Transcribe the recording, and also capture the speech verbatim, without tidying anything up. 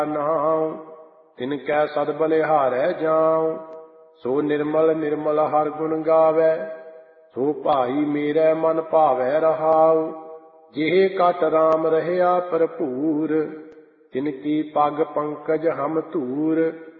ਨਾਉ ਤਿਨ ਕੈ ਸਦ ਬਲਿਹਾਰੈ ਜਾਉ। ਸੋ ਨਿਰਮਲ ਨਿਰਮਲ ਹਰ ਗੁਣ ਗਾਵੈ ਸੋ ਭਾਈ ਮੇਰੇ ਮਨ ਭਾਵੈ ਰਹਾਉ। ਜਿਹੇ ਕਟ ਰਾਮ ਰਹਿਆ ਭਰਪੂਰ ਤਿਨ ਕੀ ਪੱਗ ਪੰਕਜ ਹਮ ਧੂਰ।